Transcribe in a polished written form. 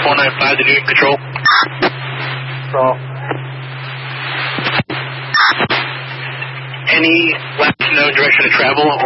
495 to New Control. Control. Any last known direction of travel